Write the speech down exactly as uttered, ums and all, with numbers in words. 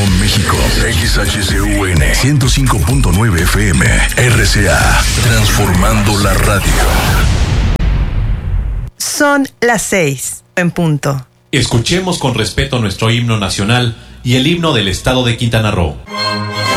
México. X H C U N ciento cinco punto nueve F M. R C A. Transformando la radio. Son las seis en punto. Escuchemos con respeto nuestro himno nacional y el himno del estado de Quintana Roo.